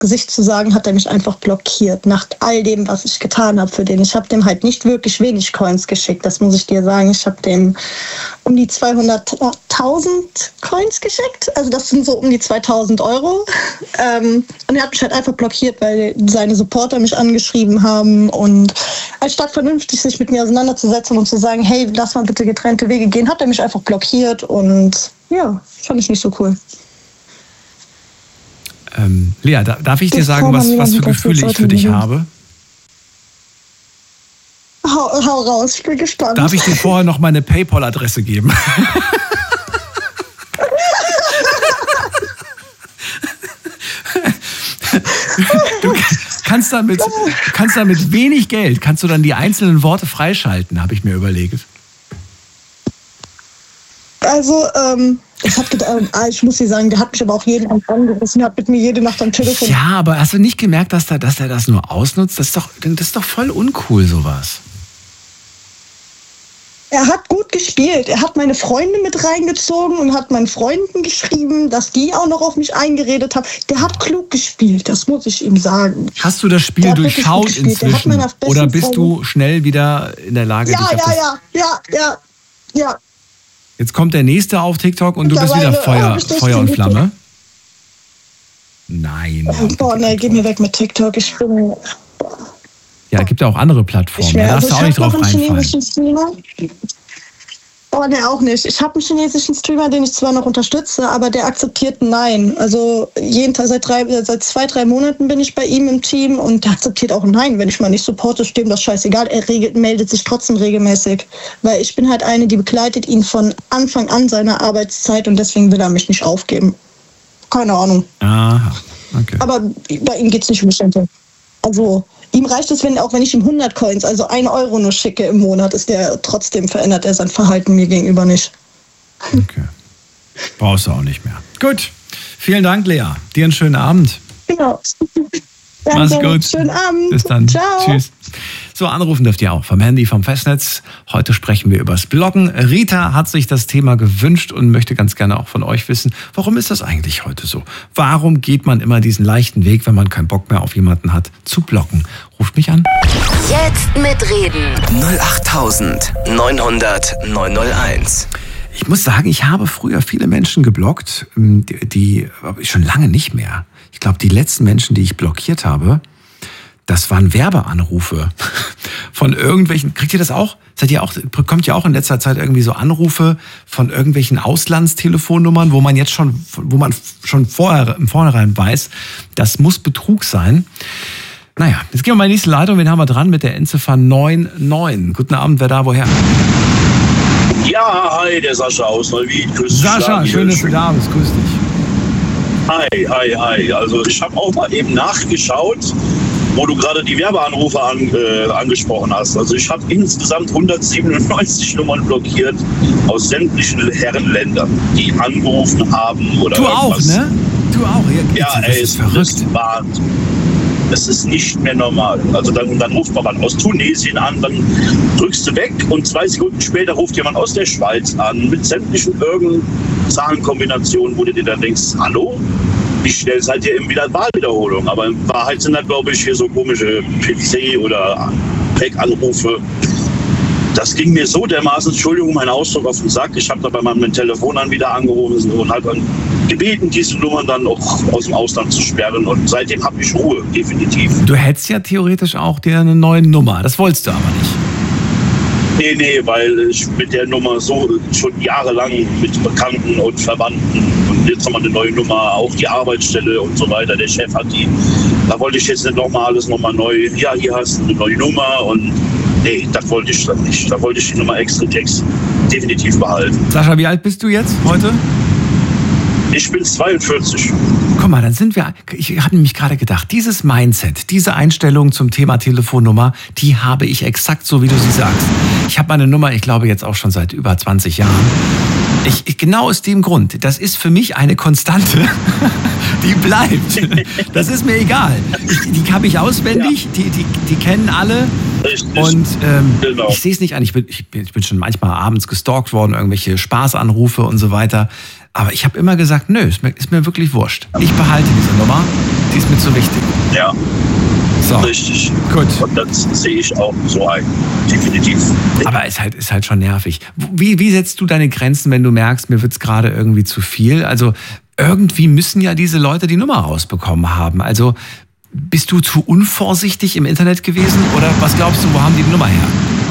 Gesicht zu sagen, hat er mich einfach blockiert, nach all dem, was ich getan habe für den. Ich habe dem halt nicht wirklich wenig Coins geschickt, das muss ich dir sagen. Ich habe dem um die 200.000 Coins geschickt, also das sind so um die 2.000 Euro. Und er hat mich halt einfach blockiert, weil seine Supporter mich angeschrieben haben und anstatt vernünftig sich mit mir auseinanderzusetzen und zu sagen, hey, lass mal bitte getrennte Wege gehen, hat er mich einfach blockiert und ja, fand ich nicht so cool. Lea, darf ich dir sagen, was für Gefühle ich für dich habe? Hau raus, ich bin gespannt. Darf ich dir vorher noch meine PayPal-Adresse geben? Du kannst damit wenig Geld, kannst du dann die einzelnen Worte freischalten, habe ich mir überlegt. Also, ich muss dir sagen, der hat mich aber auch jeden Abend angerufen, hat mit mir jede Nacht am Telefon. Ja, aber hast du nicht gemerkt, dass er das nur ausnutzt? Das ist doch voll uncool, sowas. Er hat gut gespielt. Er hat meine Freunde mit reingezogen und hat meinen Freunden geschrieben, dass die auch noch auf mich eingeredet haben. Der hat klug gespielt, das muss ich ihm sagen. Hast du das Spiel durchschaut inzwischen? Oder bist du schnell wieder in der Lage, Ja. Jetzt kommt der nächste auf TikTok und du bist wieder Feuer und Flamme? Nein. Boah, nee, geh mir weg mit TikTok. Ich bin... Ja, gibt ja auch andere Plattformen. Da darfst du auch nicht drauf reinfallen. Oh, ne, auch nicht. Ich habe einen chinesischen Streamer, den ich zwar noch unterstütze, aber der akzeptiert Nein. Also jeden Tag seit 2-3 Monaten bin ich bei ihm im Team und der akzeptiert auch Nein. Wenn ich mal nicht supporte, ist dem das scheißegal. Er meldet sich trotzdem regelmäßig. Weil ich bin halt eine, die begleitet ihn von Anfang an seiner Arbeitszeit und deswegen will er mich nicht aufgeben. Keine Ahnung. Aha, okay. Aber bei ihm geht's nicht um Geschenke. Also ihm reicht es, wenn ich ihm 100 Coins, also 1 Euro nur schicke im Monat, verändert er sein Verhalten mir gegenüber nicht. Okay. Brauchst du auch nicht mehr. Gut. Vielen Dank, Lea. Dir einen schönen Abend. Genau. Mach's gut. Schönen Abend. Bis dann. Ciao. Tschüss. So, anrufen dürft ihr auch vom Handy, vom Festnetz. Heute sprechen wir übers Bloggen. Rita hat sich das Thema gewünscht und möchte ganz gerne auch von euch wissen, warum ist das eigentlich heute so? Warum geht man immer diesen leichten Weg, wenn man keinen Bock mehr auf jemanden hat, zu bloggen? Ruft mich an. Jetzt mitreden. 08900 Ich muss sagen, ich habe früher viele Menschen geblockt, die schon lange nicht mehr. Ich glaube, die letzten Menschen, die ich blockiert habe, das waren Werbeanrufe von irgendwelchen, kriegt ihr das auch? Bekommt ihr auch in letzter Zeit irgendwie so Anrufe von irgendwelchen Auslandstelefonnummern, wo man schon vorher im Vornherein weiß, das muss Betrug sein. Naja, jetzt gehen wir mal in die nächste Leitung. Wen haben wir dran mit der Endziffer 99? Guten Abend, wer da, woher? Ja, hi, der Sascha aus Neuwied. Grüß dich. Sascha, schön, dass du da bist. Grüß dich. Hi. Also ich habe auch mal eben nachgeschaut, wo du gerade die Werbeanrufe angesprochen hast. Also ich habe insgesamt 197 Nummern blockiert aus sämtlichen Herrenländern, die angerufen haben oder du irgendwas. Auch, ne? Du auch. Ja, das ist verrückt. Das ist nicht mehr normal. Also dann ruft man aus Tunesien an, dann drückst du weg und 2 Sekunden später ruft jemand aus der Schweiz an mit sämtlichen irgendeinen Zahlenkombinationen, wo du dir dann denkst, hallo? Wie schnell seid ihr wieder Wahlwiederholung? Aber in Wahrheit sind das, glaube ich, hier so komische PC- oder PEC-Anrufe. Das ging mir so dermaßen, Entschuldigung, mein Ausdruck, auf den Sack. Ich habe da bei meinem Telefonanbieter angerufen und halt dann gebeten, diese Nummern dann auch aus dem Ausland zu sperren. Und seitdem habe ich Ruhe, definitiv. Du hättest ja theoretisch auch dir eine neue Nummer. Das wolltest du aber nicht. Nee, weil ich mit der Nummer so schon jahrelang mit Bekannten und Verwandten und jetzt nochmal eine neue Nummer, auch die Arbeitsstelle und so weiter, der Chef hat die. Da wollte ich jetzt nicht nochmal alles nochmal neu, ja, hier hast du eine neue Nummer und nee, das wollte ich dann nicht. Da wollte ich die Nummer Extra-Text definitiv behalten. Sascha, wie alt bist du jetzt heute? Ich bin 42. Guck mal, ich habe nämlich gerade gedacht, dieses Mindset, diese Einstellung zum Thema Telefonnummer, die habe ich exakt so, wie du sie sagst. Ich habe meine Nummer, ich glaube jetzt auch schon seit über 20 Jahren. Genau aus dem Grund, das ist für mich eine Konstante, die bleibt. Das ist mir egal. Die habe ich auswendig, ja. Die kennen alle. Richtig. Und genau. Ich sehe es nicht an. Ich bin schon manchmal abends gestalkt worden, irgendwelche Spaßanrufe und so weiter. Aber ich habe immer gesagt, nö, ist mir wirklich wurscht. Ich behalte diese Nummer, die ist mir zu wichtig. Ja, So, richtig. gut. Und das sehe ich auch so ein, definitiv. Aber ist halt schon nervig. Wie setzt du deine Grenzen, wenn du merkst, mir wird's gerade irgendwie zu viel? Also irgendwie müssen ja diese Leute die Nummer rausbekommen haben. Also bist du zu unvorsichtig im Internet gewesen oder was glaubst du, wo haben die Nummer her?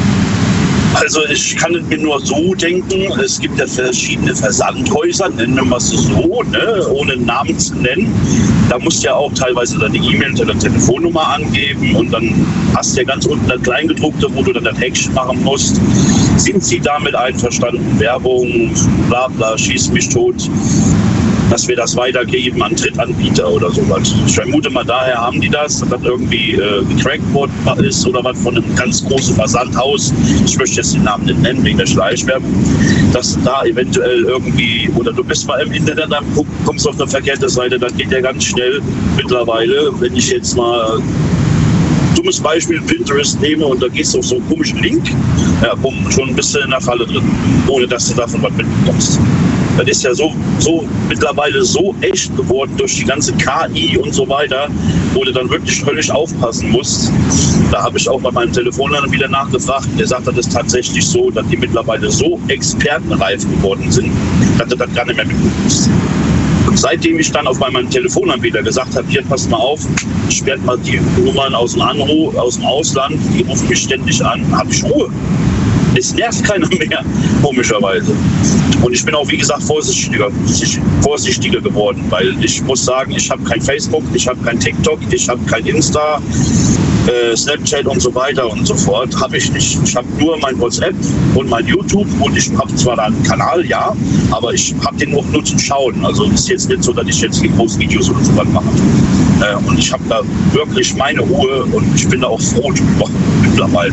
Also ich kann es mir nur so denken, es gibt ja verschiedene Versandhäuser, nennen wir es so, ne, ohne Namen zu nennen. Da musst du ja auch teilweise deine E-Mail oder Telefonnummer angeben und dann hast du ja ganz unten das Kleingedruckte, wo du dann das Häkchen machen musst. Sind sie damit einverstanden? Werbung, bla bla, schieß mich tot, dass wir das weitergeben an Drittanbieter oder sowas. Ich vermute mal, daher haben die das, dass das irgendwie gecrackt worden ist oder was von einem ganz großen Versandhaus. Ich möchte jetzt den Namen nicht nennen, wegen der Schleichwerbung. Dass da eventuell irgendwie, oder du bist mal im Internet, dann kommst auf eine verkehrte Seite, dann geht der ganz schnell mittlerweile, wenn ich jetzt mal dummes Beispiel Pinterest nehme und da gehst du auf so einen komischen Link, ja, bumm, schon ein bisschen in der Falle drin, ohne dass du davon was mitbekommst. Das ist ja so mittlerweile so echt geworden durch die ganze KI und so weiter, wo du dann wirklich völlig aufpassen musst. Da habe ich auch bei meinem Telefonanbieter wieder nachgefragt. Der sagt, das ist tatsächlich so, dass die mittlerweile so expertenreif geworden sind, dass du das gar nicht mehr mitbekommst. Und seitdem ich dann auf meinem Telefonanbieter gesagt habe, hier, passt mal auf, sperrt mal die Nummern aus dem Ausland, die rufen mich ständig an, habe ich Ruhe. Es nervt keiner mehr, komischerweise. Und ich bin auch, wie gesagt, vorsichtiger geworden, weil ich muss sagen, ich habe kein Facebook, ich habe kein TikTok, ich habe kein Insta, Snapchat und so weiter und so fort. Habe ich nicht. Ich habe nur mein WhatsApp und mein YouTube und ich habe zwar da einen Kanal, ja, aber ich habe den auch nur zum Schauen. Also ist jetzt nicht so, dass ich jetzt große Videos oder so was mache. Und ich habe da wirklich meine Ruhe und ich bin da auch froh drüber mittlerweile.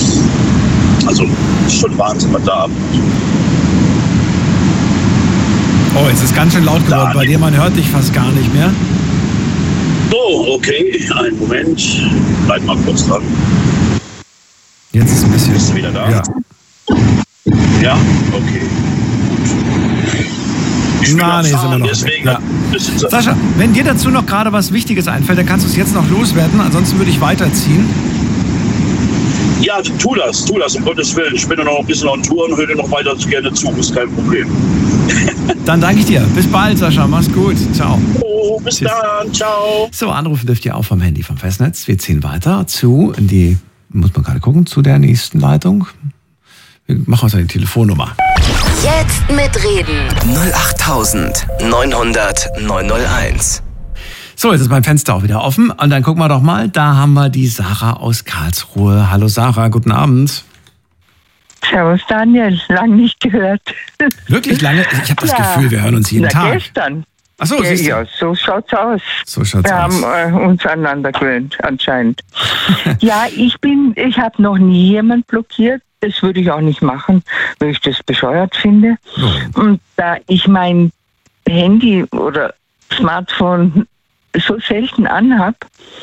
Also ist schon Wahnsinn, was da abgeht. Oh, jetzt ist ganz schön laut geworden bei dir, man hört dich fast gar nicht mehr. So, okay, einen Moment. Bleib mal kurz dran. Jetzt ist ein bisschen... Bist du wieder da? Ja. Ja? Okay. Gut. Ich bin am Sind wir Fahren, noch. deswegen Ja. Sascha, wenn dir dazu noch gerade was Wichtiges einfällt, dann kannst du es jetzt noch loswerden, ansonsten würde ich weiterziehen. Ja, tu das, um Gottes Willen. Ich bin ja noch ein bisschen on Tour und höre dir noch weiter gerne zu, ist kein Problem. Dann danke ich dir. Bis bald, Sascha. Mach's gut. Ciao. Oh, bis dann. Ciao. So, anrufen dürft ihr auch vom Handy vom Festnetz. Wir ziehen weiter zu muss man gerade gucken, zu der nächsten Leitung. Wir machen uns eine Telefonnummer. Jetzt mitreden. 08900 901. So, jetzt ist mein Fenster auch wieder offen. Und dann gucken wir doch mal, da haben wir die Sarah aus Karlsruhe. Hallo Sarah, guten Abend. Servus Daniel, lang nicht gehört. Wirklich lange? Ich habe das Gefühl, wir hören uns jeden Tag. Gestern. Ach so, siehst du. Ja, so schaut's aus. So schaut's wir aus. haben uns aneinander gewöhnt, anscheinend. Ja, ich habe noch nie jemand blockiert. Das würde ich auch nicht machen, weil ich das bescheuert finde. Und da ich mein Handy oder Smartphone so selten anhab,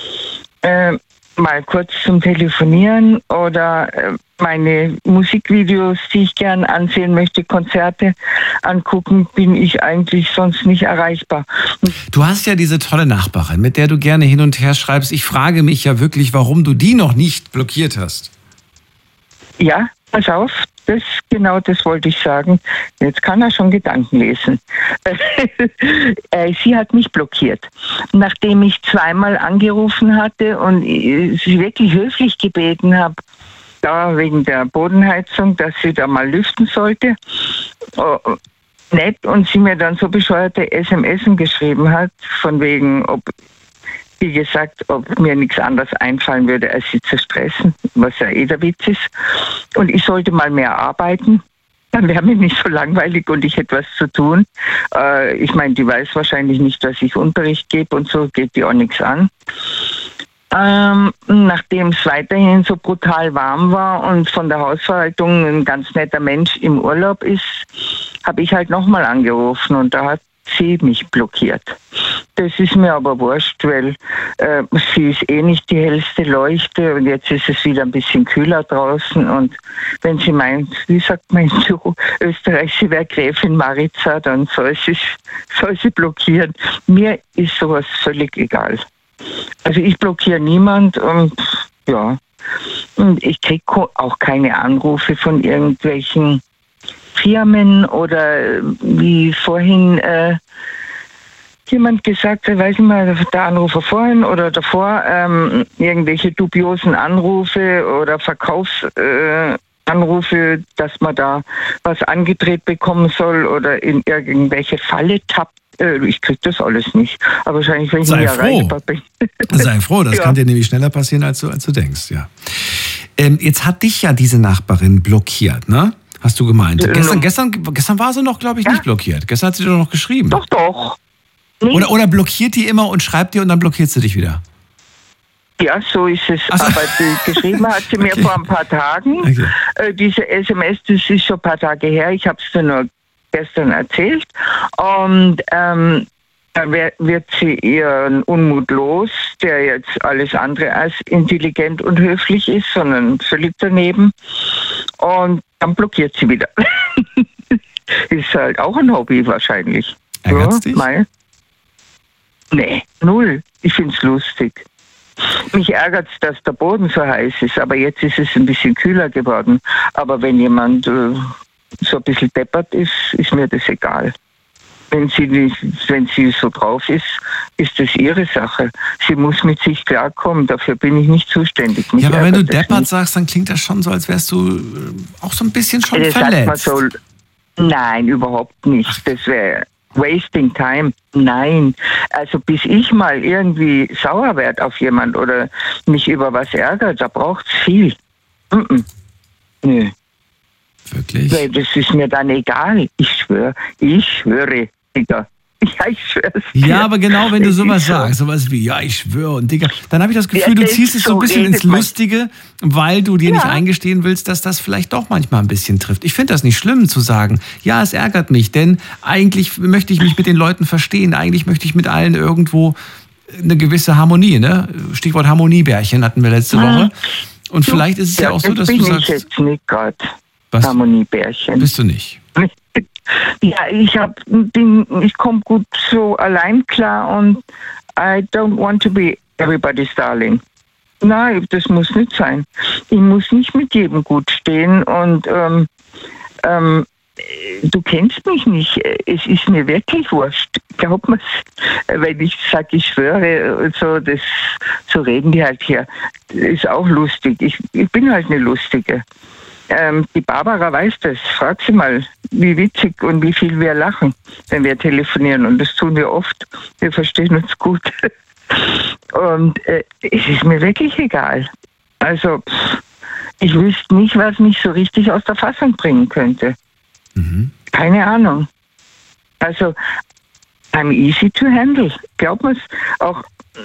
mal kurz zum Telefonieren oder meine Musikvideos, die ich gern ansehen möchte, Konzerte angucken, bin ich eigentlich sonst nicht erreichbar. Du hast ja diese tolle Nachbarin, mit der du gerne hin und her schreibst. Ich frage mich ja wirklich, warum du die noch nicht blockiert hast. Ja, pass auf, das wollte ich sagen. Jetzt kann er schon Gedanken lesen. Sie hat mich blockiert. Nachdem ich zweimal angerufen hatte und sie wirklich höflich gebeten habe, da wegen der Bodenheizung, dass sie da mal lüften sollte. Nett, und sie mir dann so bescheuerte SMS geschrieben hat, von wegen, wie gesagt, ob mir nichts anderes einfallen würde, als sie zu stressen, was ja der Witz ist. Und ich sollte mal mehr arbeiten, dann wäre mir nicht so langweilig und ich hätte was zu tun. Ich meine, die weiß wahrscheinlich nicht, dass ich Unterricht gebe und so, geht die auch nichts an. Nachdem es weiterhin so brutal warm war und von der Hausverwaltung ein ganz netter Mensch im Urlaub ist, habe ich halt nochmal angerufen und da hat sie mich blockiert. Das ist mir aber wurscht, weil sie ist eh nicht die hellste Leuchte und jetzt ist es wieder ein bisschen kühler draußen und wenn sie meint, wie sagt man in Österreich, sie wäre Gräfin Maritza, dann soll sie blockieren. Mir ist sowas völlig egal. Also ich blockiere niemand und ja, und ich kriege auch keine Anrufe von irgendwelchen Firmen oder wie vorhin jemand gesagt hat, weiß ich mal, der Anrufer vorhin oder davor, irgendwelche dubiosen Anrufe oder Verkaufsanrufe, dass man da was angedreht bekommen soll oder in irgendwelche Falle tappt. Ich kriege das alles nicht. Aber wahrscheinlich, wenn ich nicht erreichbar bin. Sei froh, das kann dir nämlich schneller passieren, als du denkst, ja. Jetzt hat dich ja diese Nachbarin blockiert, ne? Hast du gemeint. Gestern war sie noch, glaube ich, nicht blockiert. Gestern hat sie dir noch geschrieben. Doch. Nee. Oder blockiert die immer und schreibt dir und dann blockiert sie dich wieder? Ja, so ist es. So. Aber geschrieben hat sie mir vor ein paar Tagen. Okay. Diese SMS, das ist schon ein paar Tage her. Ich habe es dir nur gestern erzählt. Und da wird sie ihren Unmut los, der jetzt alles andere als intelligent und höflich ist, sondern völlig daneben. Und dann blockiert sie wieder. Ist halt auch ein Hobby wahrscheinlich. Ärgert's dich? Nee, null. Ich find's lustig. Mich ärgert's, dass der Boden so heiß ist, aber jetzt ist es ein bisschen kühler geworden. Aber wenn jemand so ein bisschen deppert ist, ist mir das egal. Wenn sie so drauf ist, ist das ihre Sache. Sie muss mit sich klarkommen, dafür bin ich nicht zuständig. Ja, aber wenn du deppert sagst, dann klingt das schon so, als wärst du auch so ein bisschen schon verletzt. Sagt man so, nein, überhaupt nicht. Das wäre wasting time. Nein. Also bis ich mal irgendwie sauer werde auf jemand oder mich über was ärgert, da braucht es viel. Nö. Wirklich? Weil das ist mir dann egal. Ich schwöre, Digga. Ja, ich schwör's. Ja, aber genau, wenn du sowas sagst, sowas wie, ja, ich schwöre und Digga, dann habe ich das Gefühl, du ziehst es so ein bisschen ins Lustige, weil du dir nicht eingestehen willst, dass das vielleicht doch manchmal ein bisschen trifft. Ich finde das nicht schlimm zu sagen, ja, es ärgert mich, denn eigentlich möchte ich mich mit den Leuten verstehen, eigentlich möchte ich mit allen irgendwo eine gewisse Harmonie, ne? Stichwort Harmoniebärchen hatten wir letzte Woche. Und vielleicht ist es ja auch so, dass du sagst... Ich jetzt nicht gerade was? Harmoniebärchen. Bist du nicht? Ja, ich komme gut so allein klar und I don't want to be everybody's darling. Nein, das muss nicht sein. Ich muss nicht mit jedem gut stehen und du kennst mich nicht. Es ist mir wirklich wurscht. Glaub mir's, wenn ich sage, ich schwöre, so reden die halt hier. Ist auch lustig. Ich bin halt eine Lustige. Die Barbara weiß das. Frag sie mal, wie witzig und wie viel wir lachen, wenn wir telefonieren. Und das tun wir oft. Wir verstehen uns gut. Und es ist mir wirklich egal. Also, ich wüsste nicht, was mich so richtig aus der Fassung bringen könnte. Keine Ahnung. Also, I'm easy to handle. Glaub mir's. Auch,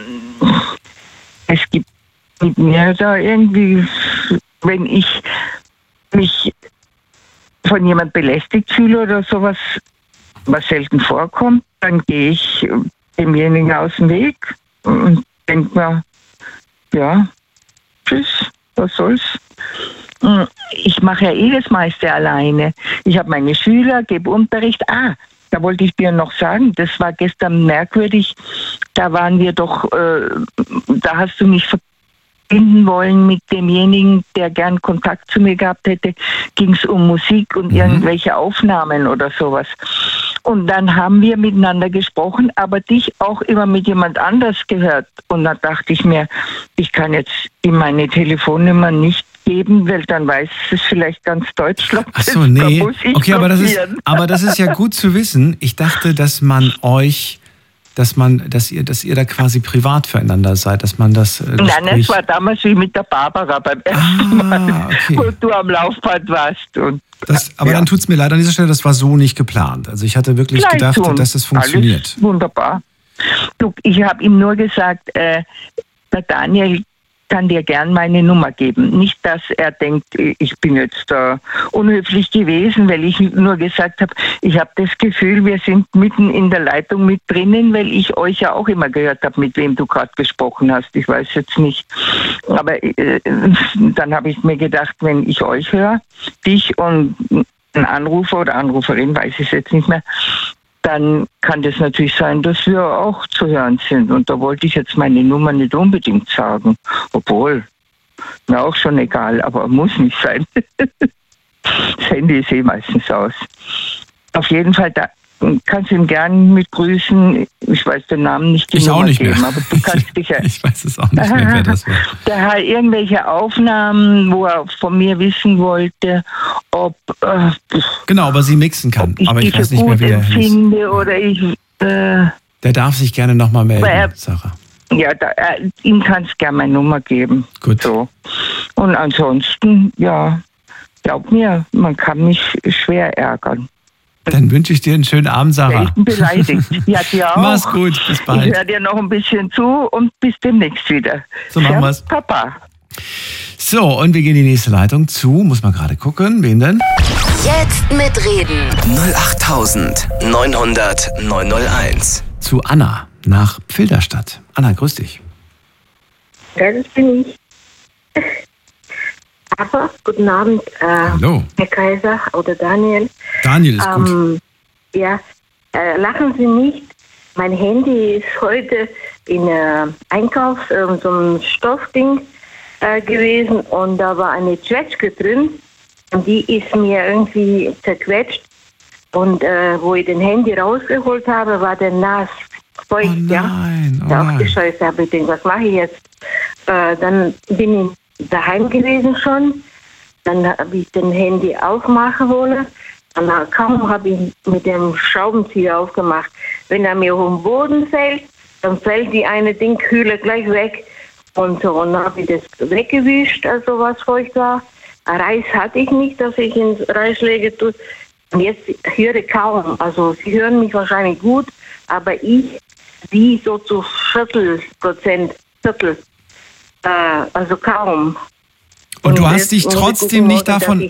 es gibt mit mir da irgendwie, wenn ich mich von jemand belästigt fühle oder sowas, was selten vorkommt, dann gehe ich demjenigen aus dem Weg und denke mir, ja, tschüss, was soll's. Ich mache ja das meiste alleine. Ich habe meine Schüler, gebe Unterricht. Da wollte ich dir noch sagen, das war gestern merkwürdig. Da waren wir doch, da hast du mich verbinden wollen mit demjenigen, der gern Kontakt zu mir gehabt hätte, ging es um Musik und irgendwelche Aufnahmen oder sowas. Und dann haben wir miteinander gesprochen, aber dich auch immer mit jemand anders gehört. Und da dachte ich mir, ich kann jetzt ihm meine Telefonnummer nicht geben, weil dann weiß es vielleicht ganz Deutschland. Ach so, nee. Okay, aber das ist ja gut zu wissen. Ich dachte, dass man euch... dass ihr da quasi privat füreinander seid, dass man das Nein, es war damals wie mit der Barbara beim ersten Mal, okay, wo du am Laufband warst. Und, aber dann tut's mir leid an dieser Stelle, das war so nicht geplant. Also ich hatte wirklich gedacht, dass das funktioniert. Alles wunderbar. Du, ich habe ihm nur gesagt, der Daniel kann dir gern meine Nummer geben. Nicht, dass er denkt, ich bin jetzt unhöflich gewesen, weil ich nur gesagt habe, ich habe das Gefühl, wir sind mitten in der Leitung mit drinnen, weil ich euch ja auch immer gehört habe, mit wem du gerade gesprochen hast. Ich weiß jetzt nicht. Aber dann habe ich mir gedacht, wenn ich euch höre, dich und ein Anrufer oder Anruferin, weiß ich es jetzt nicht mehr, dann kann das natürlich sein, dass wir auch zu hören sind. Und da wollte ich jetzt meine Nummer nicht unbedingt sagen. Obwohl, mir auch schon egal, aber muss nicht sein. Das Handy ist meistens aus. Auf jeden Fall, da kannst du ihn gerne mit grüßen. Ich weiß den Namen nicht. Ich auch nicht mehr. Aber du kannst dich ja. Ich weiß es auch nicht mehr, wer das war. Der hat irgendwelche Aufnahmen, wo er von mir wissen wollte, ob genau, ob er sie mixen kann. Aber ich weiß nicht mehr, wie der hieß. Oder ich. Der darf sich gerne nochmal melden, Sarah. Ja, ihm kannst du gerne meine Nummer geben. Gut. So. Und ansonsten, ja, glaub mir, man kann mich schwer ärgern. Dann wünsche ich dir einen schönen Abend, Sarah. Ich bin beleidigt. Ja, dir auch. Mach's gut, bis bald. Ich höre dir noch ein bisschen zu und bis demnächst wieder. So machen wir's. Papa. So, und wir gehen in die nächste Leitung zu. Muss man gerade gucken. Wen denn? Jetzt mitreden. 08900 901. Zu Anna nach Pfilderstadt. Anna, grüß dich. Ja, das bin ich. Aber, guten Abend, Hallo. Herr Kaiser oder Daniel. Daniel ist gut. Ja, lachen Sie nicht. Mein Handy ist heute in Einkaufs-, so einem Stoffding gewesen und da war eine Zwetschge drin und die ist mir irgendwie zerquetscht und wo ich den Handy rausgeholt habe, war der nass feucht. Oh nein, ja. Aufgescheucht habe ich gedacht, was mache ich jetzt? Dann bin ich daheim gewesen schon. Dann habe ich den Handy aufmachen wollen. Und kaum habe ich mit dem Schraubenzieher aufgemacht. Wenn er mir auf den Boden fällt, dann fällt die eine Dinghülle gleich weg. Und so, und dann habe ich das weggewischt, also was feucht war. Reis hatte ich nicht, dass ich ins Reis lege. Und jetzt höre ich kaum. Also Sie hören mich wahrscheinlich gut, aber ich, wie so zu 40%, also kaum. Und du hast dich trotzdem nicht davon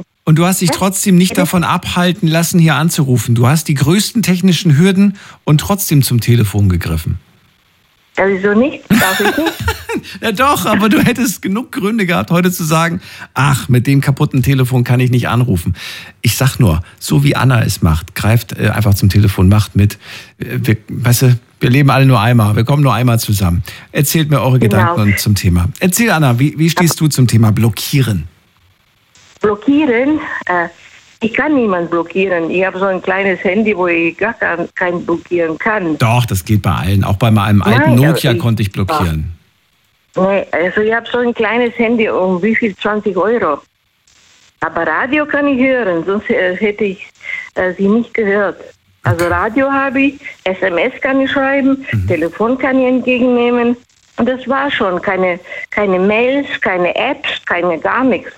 abhalten lassen, hier anzurufen. Du hast die größten technischen Hürden und trotzdem zum Telefon gegriffen. Ja, wieso nicht? Darf ich nicht? Ja doch, aber du hättest genug Gründe gehabt, heute zu sagen, ach, mit dem kaputten Telefon kann ich nicht anrufen. Ich sag nur, so wie Anna es macht, greift einfach zum Telefon, macht mit. Wir leben alle nur einmal, wir kommen nur einmal zusammen. Erzählt mir eure Gedanken und zum Thema. Erzähl, Anna, wie stehst du zum Thema Blockieren? Blockieren? Ich kann niemanden blockieren. Ich habe so ein kleines Handy, wo ich gar keinen blockieren kann. Doch, das geht bei allen. Auch bei meinem alten Nokia konnte ich blockieren. Nee, also ich habe so ein kleines Handy um wie viel? 20 €. Aber Radio kann ich hören, sonst hätte ich sie nicht gehört. Also Radio habe ich, SMS kann ich schreiben, Telefon kann ich entgegennehmen. Und das war schon. Keine Mails, keine Apps, gar nichts.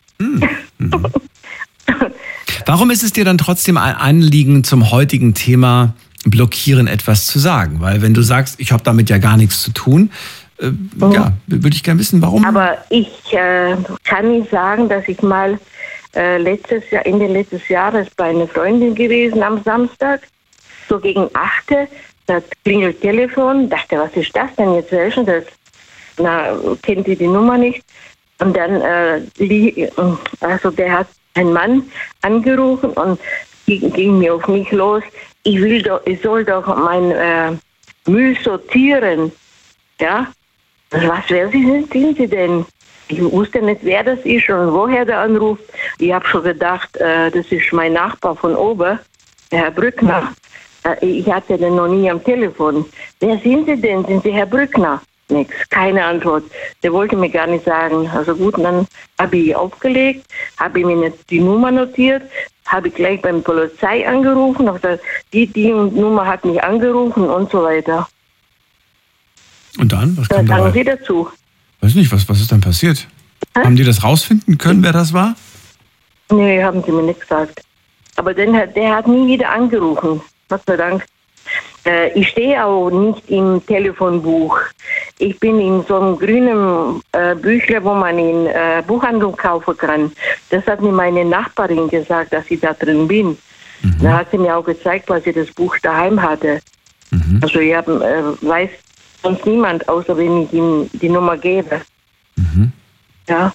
Warum ist es dir dann trotzdem ein Anliegen, zum heutigen Thema Blockieren etwas zu sagen? Weil wenn du sagst, ich habe damit ja gar nichts zu tun, ja, würde ich gerne wissen, warum. Aber ich kann nicht sagen, dass ich mal Ende letztes Jahres bei einer Freundin gewesen am Samstag, so gegen 8, da klingelt Telefon, dachte, was ist das denn jetzt? Wer ist denn das? Na, kennt die Nummer nicht? Und dann, also der hat ein Mann angerufen und ging mir auf mich los. Ich soll doch mein Müll sortieren. Ja? Wer sind Sie denn? Ich wusste nicht, wer das ist und woher der anruft. Ich habe schon gedacht, das ist mein Nachbar von oben, der Herr Brückner. Ich hatte den noch nie am Telefon. Wer sind Sie denn? Sind Sie Herr Brückner? Nix, keine Antwort. Der wollte mir gar nicht sagen. Also gut, dann habe ich aufgelegt, habe mir die Nummer notiert, habe ich gleich beim Polizei angerufen. Die Nummer hat mich angerufen und so weiter. Und dann? Was kam sagen Sie dazu? Weiß nicht, was ist dann passiert? Haben die das rausfinden können, wer das war? Nee, haben sie mir nicht gesagt. Aber der hat nie wieder angerufen. Gott sei Dank. Ich stehe auch nicht im Telefonbuch. Ich bin in so einem grünen Büchlein, wo man in Buchhandlung kaufen kann. Das hat mir meine Nachbarin gesagt, dass ich da drin bin. Da hat sie mir auch gezeigt, weil sie das Buch daheim hatte. Also ich weiß sonst niemand, außer wenn ich ihm die Nummer gebe. Ja.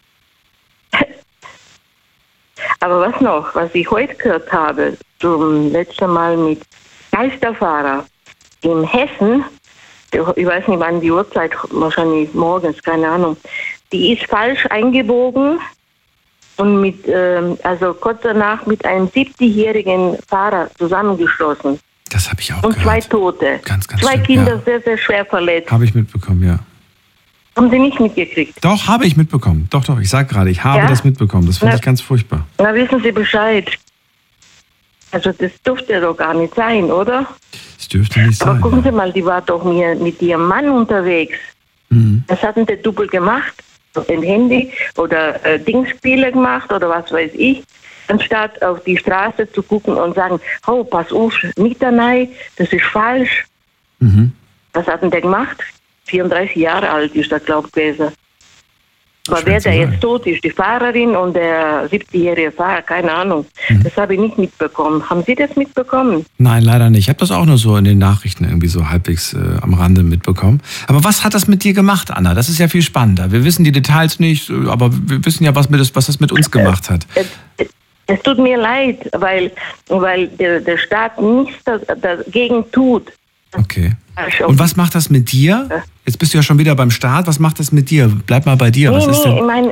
Aber was noch, was ich heute gehört habe, zum letzten Mal mit Geisterfahrer in Hessen, ich weiß nicht wann die Uhrzeit, wahrscheinlich morgens, keine Ahnung, die ist falsch eingebogen und also kurz danach mit einem 70-jährigen Fahrer zusammengestoßen. Das habe ich auch und gehört. 2 Tote. Ganz, ganz 2 schlimm, Kinder ja. sehr, sehr schwer verletzt. Habe ich mitbekommen, ja. Haben Sie nicht mitgekriegt? Doch, habe ich mitbekommen. Doch, ich sage gerade, ich habe das mitbekommen. Das finde ich ganz furchtbar. Na, wissen Sie Bescheid. Also das durfte doch gar nicht sein, oder? Das dürfte nicht sein. Aber gucken Sie mal, die war doch mit ihrem Mann unterwegs. Was hatten die Double gemacht? Ein Handy oder Dingspiele gemacht oder was weiß ich. Anstatt auf die Straße zu gucken und sagen, oh, pass auf, nicht da rein, das ist falsch. Was hatten die gemacht? 34 Jahre alt ist er, glaube ich, gewesen. Aber wer der jetzt tot ist, die Fahrerin und der 70-jährige Fahrer, keine Ahnung. Das habe ich nicht mitbekommen. Haben Sie das mitbekommen? Nein, leider nicht. Ich habe das auch nur so in den Nachrichten irgendwie so halbwegs am Rande mitbekommen. Aber was hat das mit dir gemacht, Anna? Das ist ja viel spannender. Wir wissen die Details nicht, aber wir wissen ja, was das mit uns gemacht hat. Es tut mir leid, weil der Staat nichts dagegen tut. Okay. Und was macht das mit dir? Jetzt bist du ja schon wieder beim Staat. Was macht das mit dir? Bleib mal bei dir. Was ist denn? Ich meine,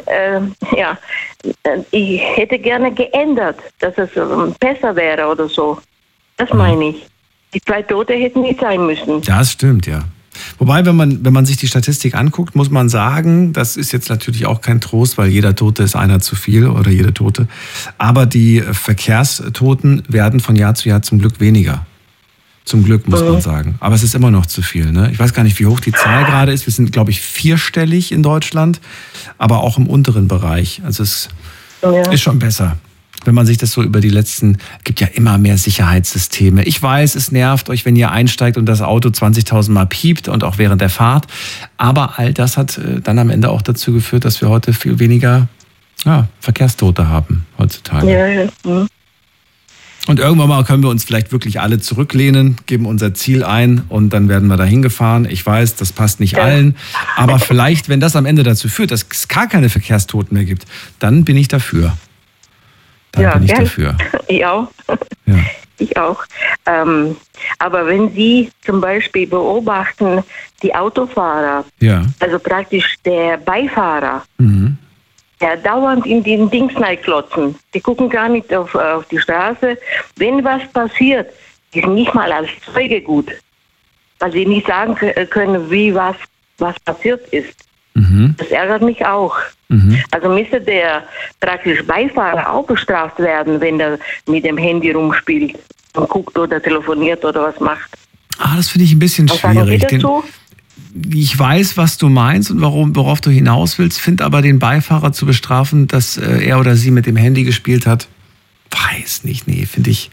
ich hätte gerne geändert, dass es besser wäre oder so. Das meine ich. Die 2 Tote hätten nicht sein müssen. Das stimmt, ja. Wobei, wenn man sich die Statistik anguckt, muss man sagen, das ist jetzt natürlich auch kein Trost, weil jeder Tote ist einer zu viel oder jede Tote. Aber die Verkehrstoten werden von Jahr zu Jahr zum Glück weniger. Zum Glück, muss man sagen. Aber es ist immer noch zu viel. Ne? Ich weiß gar nicht, wie hoch die Zahl gerade ist. Wir sind, glaube ich, 4-stellig in Deutschland, aber auch im unteren Bereich. Also es ist schon besser. Wenn man sich das so über die letzten, gibt ja immer mehr Sicherheitssysteme. Ich weiß, es nervt euch, wenn ihr einsteigt und das Auto 20.000 Mal piept und auch während der Fahrt. Aber all das hat dann am Ende auch dazu geführt, dass wir heute viel weniger Verkehrstote haben heutzutage. Ja. Und irgendwann mal können wir uns vielleicht wirklich alle zurücklehnen, geben unser Ziel ein und dann werden wir dahin gefahren. Ich weiß, das passt nicht allen, aber vielleicht, wenn das am Ende dazu führt, dass es gar keine Verkehrstoten mehr gibt, dann bin ich dafür. Dafür. Ich auch. Ja. Ich auch. Aber wenn Sie zum Beispiel beobachten, die Autofahrer, also praktisch der Beifahrer, der dauernd in den Dings klotzen. Die gucken gar nicht auf die Straße. Wenn was passiert, die sind nicht mal als Zeuge gut. Weil sie nicht sagen können, wie was passiert ist. Das ärgert mich auch. Also müsste der praktisch Beifahrer auch bestraft werden, wenn er mit dem Handy rumspielt und guckt oder telefoniert oder was macht. Das finde ich ein bisschen schwierig. Ich weiß, was du meinst und worauf du hinaus willst, finde aber den Beifahrer zu bestrafen, dass er oder sie mit dem Handy gespielt hat, weiß nicht. Nee, finde ich,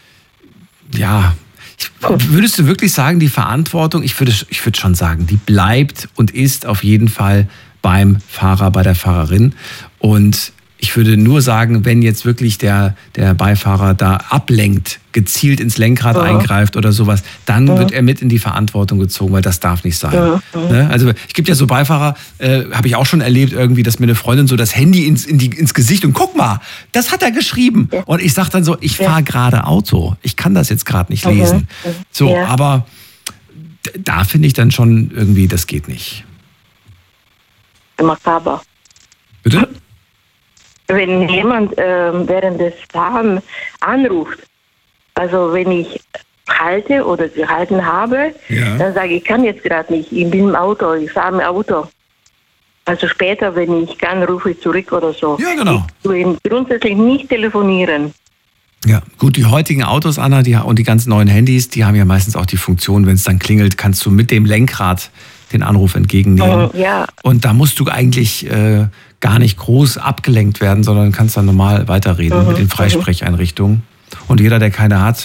würdest du wirklich sagen, die Verantwortung, ich würde schon sagen, die bleibt und ist auf jeden Fall beim Fahrer, bei der Fahrerin. Und ich würde nur sagen, wenn jetzt wirklich der Beifahrer da ablenkt, gezielt ins Lenkrad eingreift oder sowas, dann wird er mit in die Verantwortung gezogen, weil das darf nicht sein. Ne? Also es gibt ja so Beifahrer, habe ich auch schon erlebt irgendwie, dass mir eine Freundin so das Handy ins Gesicht und guck mal, das hat er geschrieben. Und ich sage dann so, ich fahre gerade Auto, ich kann das jetzt gerade nicht lesen. So, aber da finde ich dann schon irgendwie, das geht nicht. Makaber. Bitte? Wenn jemand während des Fahrens anruft, also wenn ich halte oder gehalten habe, dann sage ich kann jetzt gerade nicht, ich bin im Auto, ich fahre im Auto. Also später, wenn ich kann, rufe ich zurück oder so. Ja, genau. Ich will grundsätzlich nicht telefonieren. Ja, gut, die heutigen Autos, Anna, und die ganzen neuen Handys, die haben ja meistens auch die Funktion, wenn es dann klingelt, kannst du mit dem Lenkrad den Anruf entgegennehmen. Und da musst du eigentlich gar nicht groß abgelenkt werden, sondern kannst dann normal weiterreden mit den Freisprecheinrichtungen. Und jeder, der keine hat,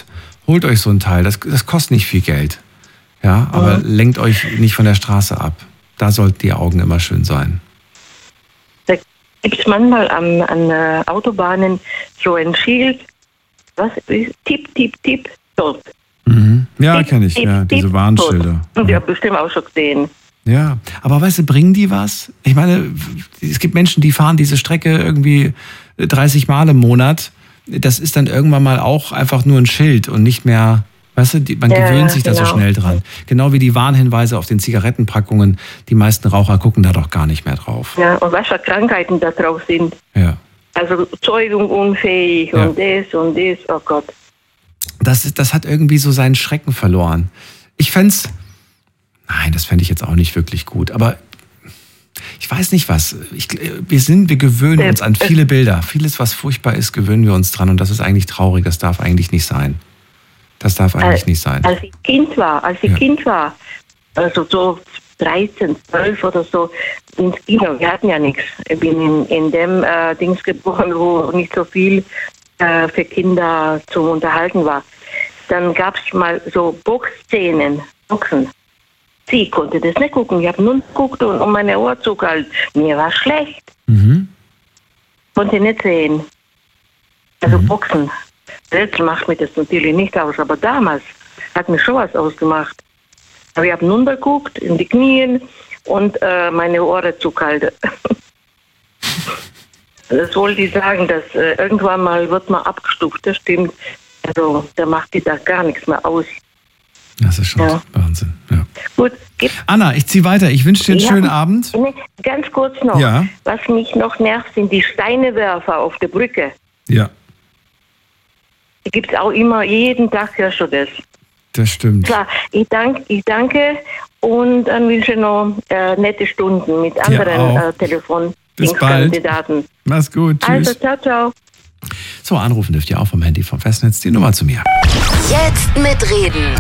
Holt euch so ein Teil, das kostet nicht viel Geld. Ja, aber lenkt euch nicht von der Straße ab. Da sollten die Augen immer schön sein. Da gibt es manchmal an Autobahnen so ein Schild, was ist? Tipp, tipp, tipp, tot. Ja, kenne ich, ja, diese Warnschilder. Und ich habe bestimmt auch schon gesehen. Ja, aber weißt du, bringen die was? Ich meine, es gibt Menschen, die fahren diese Strecke irgendwie 30 Mal im Monat. Das ist dann irgendwann mal auch einfach nur ein Schild und nicht mehr, weißt du, man gewöhnt sich da so schnell dran. Genau wie die Warnhinweise auf den Zigarettenpackungen. Die meisten Raucher gucken da doch gar nicht mehr drauf. Ja, und was für Krankheiten da drauf sind. Ja. Also Zeugung unfähig und das, oh Gott. Das hat irgendwie so seinen Schrecken verloren. Ich fänd's, nein, das fände ich jetzt auch nicht wirklich gut, aber ich weiß nicht was. Wir gewöhnen uns an viele Bilder. Vieles, was furchtbar ist, gewöhnen wir uns dran und das ist eigentlich traurig. Das darf eigentlich nicht sein. Als ich Kind war, also so 13, 12 oder so, ins Kino, wir hatten ja nichts. Ich bin in dem Dings geboren, wo nicht so viel für Kinder zu unterhalten war. Dann gab es mal so Boxen. Sie konnte das nicht gucken. Ich habe nur geguckt und meine Ohren zugehalten. Mir war schlecht. Konnte nicht sehen. Also Boxen. Jetzt macht mir das natürlich nicht aus, aber damals hat mir schon was ausgemacht. Aber ich habe nur geguckt, in die Knien und meine Ohren zugehalten. Das wollte ich sagen, dass irgendwann mal wird man abgestuft, das stimmt. Also da macht die da gar nichts mehr aus. Das ist schon Wahnsinn. Ja. Gut. Anna, ich ziehe weiter. Ich wünsche dir einen schönen Abend. Ganz kurz noch. Ja. Was mich noch nervt, sind die Steinewerfer auf der Brücke. Ja. Die gibt es auch immer, jeden Tag hörst du das. Das stimmt. Klar, ich danke und dann wünsche ich noch nette Stunden mit anderen Telefonkandidaten. Mach's gut. Tschüss. Also, ciao. So, anrufen dürft ihr auch vom Handy vom Festnetz. Die Nummer zu mir. Jetzt mitreden.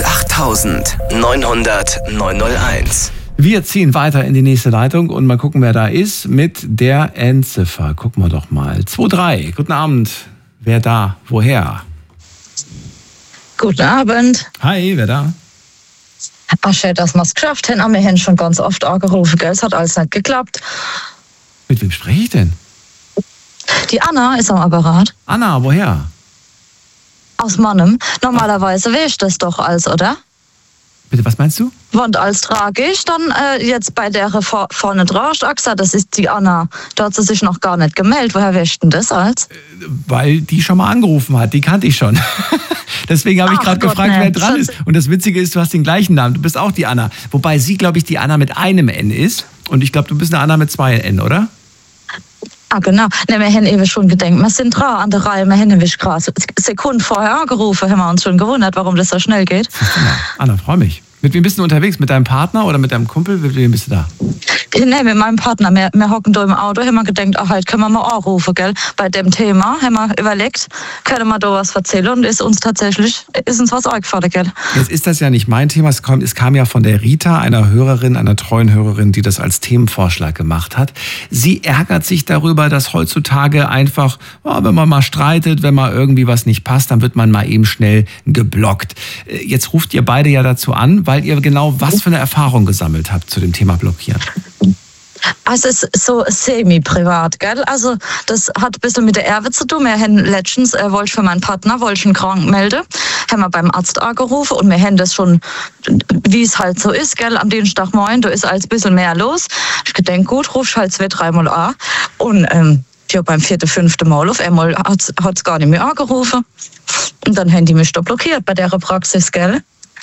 08900 901. Wir ziehen weiter in die nächste Leitung und mal gucken, wer da ist mit der Endziffer. Gucken wir doch mal. 23. Guten Abend. Wer da? Woher? Guten Abend. Hi, wer da? Ach, schön, dass wir es geschafft haben. Wir haben schon ganz oft angerufen, gell? Es hat alles nicht geklappt. Mit wem spreche ich denn? Die Anna ist am Apparat. Anna, woher? Aus Mannem. Normalerweise wäre ich das doch als, oder? Bitte, was meinst du? Und als tragisch dann jetzt bei der vorne drauf, Axa, das ist die Anna. Da hat sie sich noch gar nicht gemeldet. Woher wäscht denn das als? Weil die schon mal angerufen hat. Die kannte ich schon. Deswegen habe ich gerade gefragt, wer dran ist. Und das Witzige ist, du hast den gleichen Namen. Du bist auch die Anna. Wobei sie, glaube ich, die Anna mit einem N ist. Und ich glaube, du bist eine Anna mit 2 N, oder? Ah, genau. Ne, wir haben eben schon gedacht, wir sind dran an der Reihe, wir haben nämlich gerade Sekunden vorher angerufen, haben wir uns schon gewundert, warum das so schnell geht. Anna, freue mich. Mit wem bist du unterwegs? Mit deinem Partner oder mit deinem Kumpel? Mit wem bist du da? Nee, mit meinem Partner. Wir hocken da im Auto, haben wir gedacht, halt können wir mal anrufen, gell? Bei dem Thema haben wir überlegt, können wir da was erzählen und ist uns was eingefallen, gell? Jetzt ist das ja nicht mein Thema, es kam ja von der Rita, einer treuen Hörerin, die das als Themenvorschlag gemacht hat. Sie ärgert sich darüber, dass heutzutage einfach, wenn man mal streitet, wenn mal irgendwie was nicht passt, dann wird man mal eben schnell geblockt. Jetzt ruft ihr beide ja dazu an, weil ihr genau was für eine Erfahrung gesammelt habt zu dem Thema Blockieren. Also es ist so semi-privat, gell? Also das hat ein bisschen mit der Erbe zu tun. Wir haben letztens, wollte ich für meinen Partner, ihn krank melden, haben wir beim Arzt angerufen und wir haben das schon, wie es halt so ist, gell? Am Dienstagmorgen, da ist alles ein bisschen mehr los. Ich gedenke, gut, rufst halt 2-3 Mal an und beim 4., 5. Mal auf einmal hat es gar nicht mehr angerufen. Und dann haben die mich da blockiert bei der Praxis, gell?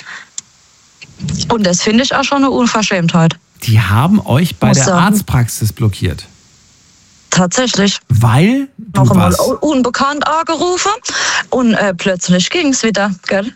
Und das finde ich auch schon eine Unverschämtheit. Die haben euch bei der Arztpraxis blockiert? Tatsächlich. Weil du noch einmal unbekannt angerufen und plötzlich ging es wieder, gell?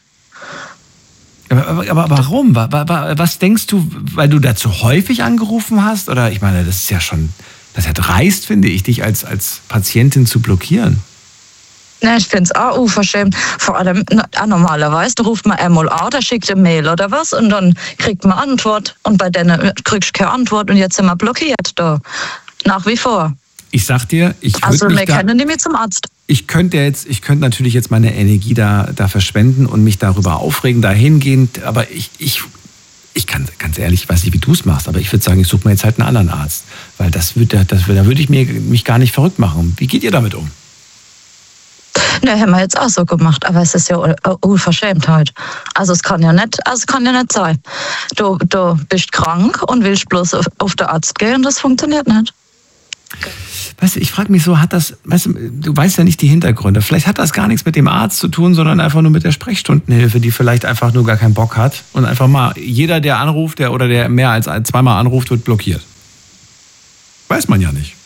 Aber warum? Was denkst du, weil du da zu häufig angerufen hast? Oder ich meine, das ist ja dreist, finde ich, dich als Patientin zu blockieren. Ne, ich finde es auch unverschämt. Vor allem, normalerweise, da ruft man einmal an, da schickt eine Mail oder was und dann kriegt man Antwort. Und bei denen kriegst du keine Antwort und jetzt sind wir blockiert da. Nach wie vor. Ich sag dir, wir können nicht mehr zum Arzt. ich könnte natürlich jetzt meine Energie da verschwenden und mich darüber aufregen, dahingehend, aber ich kann, ganz ehrlich, ich weiß nicht, wie du es machst, aber ich würde sagen, ich suche mir jetzt halt einen anderen Arzt, weil da würde ich mich gar nicht verrückt machen. Wie geht ihr damit um? Ne, haben wir jetzt auch so gemacht, aber es ist ja Unverschämtheit. Also es kann ja nicht sein. Du bist krank und willst bloß auf den Arzt gehen, das funktioniert nicht. Weißt du, ich frage mich so, du weißt ja nicht die Hintergründe. Vielleicht hat das gar nichts mit dem Arzt zu tun, sondern einfach nur mit der Sprechstundenhilfe, die vielleicht einfach nur gar keinen Bock hat. Und einfach mal, jeder, der anruft, der mehr als zweimal anruft, wird blockiert. Weiß man ja nicht.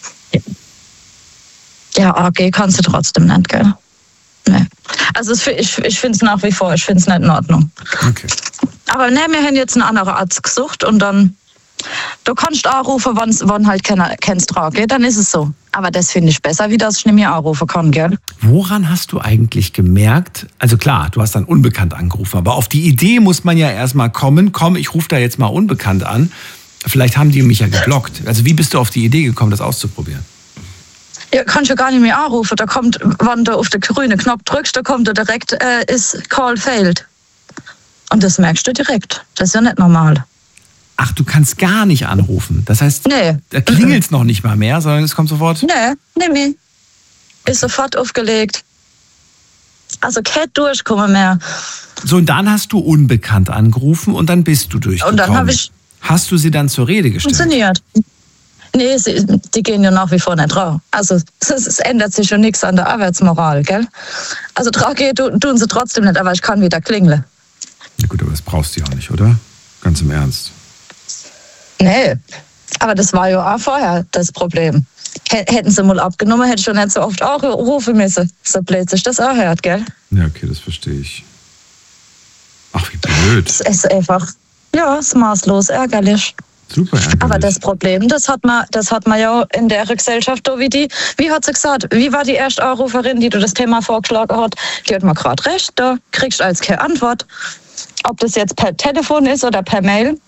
Ja, AG kannst du trotzdem nicht, gell? Nee. Also ich finde es nach wie vor, ich finde es nicht in Ordnung. Okay. Aber ne, wir haben jetzt einen anderen Arzt gesucht und dann, du kannst anrufen, wenn halt kennst Trage, dann ist es so. Aber das finde ich besser, wie das ich nicht mehr anrufen kann, gell? Woran hast du eigentlich gemerkt, also klar, du hast dann unbekannt angerufen, aber auf die Idee muss man ja erstmal kommen, ich rufe da jetzt mal unbekannt an. Vielleicht haben die mich ja geblockt. Also wie bist du auf die Idee gekommen, das auszuprobieren? Ja, kannst du gar nicht mehr anrufen. Da kommt, wenn du auf den grünen Knopf drückst, da kommt direkt, ist Call failed. Und das merkst du direkt. Das ist ja nicht normal. Ach, du kannst gar nicht anrufen. Das heißt, da klingelt es noch nicht mal mehr, sondern es kommt sofort... Nee, mehr. Ist sofort aufgelegt. Also kein Durchkommen mehr. So, und dann hast du unbekannt angerufen und dann bist du durchgekommen. Und dann habe ich... Hast du sie dann zur Rede gestellt? Funktioniert. Nee, die gehen ja nach wie vor nicht raus. Also es ändert sich schon nichts an der Arbeitsmoral, gell? Also Trage tun sie trotzdem nicht, aber ich kann wieder klingeln. Ja gut, aber das brauchst du ja auch nicht, oder? Ganz im Ernst. Nee, aber das war ja auch vorher das Problem. Hätten sie mal abgenommen, hätte ich schon nicht so oft auch rufen müssen. So blöd sich das auch hört, gell? Ja, okay, das verstehe ich. Ach, wie blöd. Es ist einfach, ja, ist maßlos ärgerlich. Super ärgerlich. Aber das Problem, das hat man ja in der Gesellschaft, wie hat sie gesagt, wie war die erste Anruferin, die du das Thema vorgeschlagen hat? Die hat mal gerade recht, da kriegst du als keine Antwort. Ob das jetzt per Telefon ist oder per Mail.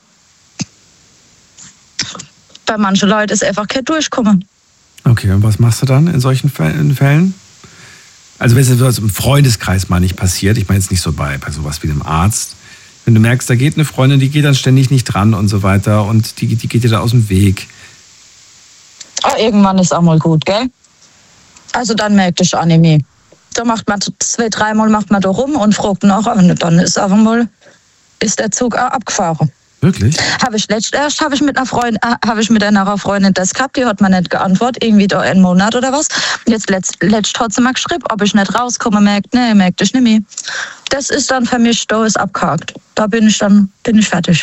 Bei manchen Leuten ist einfach kein Durchkommen. Okay, und was machst du dann in solchen Fällen? Also wenn es jetzt im Freundeskreis mal nicht passiert, ich meine jetzt nicht so bei sowas wie einem Arzt, wenn du merkst, da geht eine Freundin, die geht dann ständig nicht dran und so weiter und die geht dir da aus dem Weg. Irgendwann ist auch mal gut, gell? Also dann merkt ich auch nicht mehr. Da macht man 2-3 Mal macht man da rum und fragt nach und dann ist einfach mal der Zug auch abgefahren. Wirklich? Habe ich mit einer Freundin das gehabt, die hat mir nicht geantwortet, irgendwie da einen Monat oder was. Jetzt letzt hat sie mal geschrieben, ob ich nicht rauskomme, merkt ich nicht mehr. Das ist dann für mich, da ist abgehakt. Da bin ich fertig.